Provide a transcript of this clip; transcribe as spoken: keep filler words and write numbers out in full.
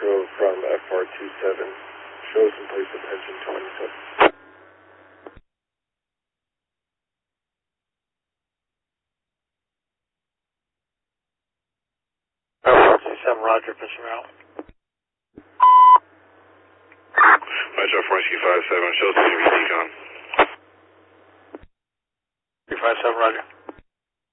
Metro from F R two seven. Shows in place attention twenty-seven. F R two seven, roger, Mister Allen. Metro four Q five seven, shows in recon. Q five seven, roger.